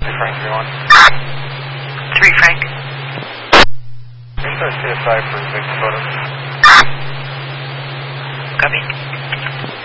Frank 3-1. 3 Frank. Can you start CSI for big photos?